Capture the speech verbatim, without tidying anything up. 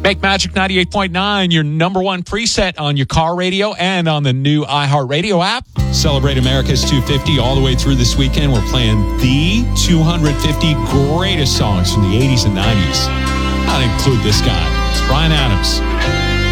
Make Magic ninety-eight point nine your number one preset on your car radio and on the new iHeartRadio app. Celebrate America's two fifty all the way through this weekend. We're playing the two hundred fifty greatest songs from the eighties and nineties. I'll include this guy. It's Bryan Adams.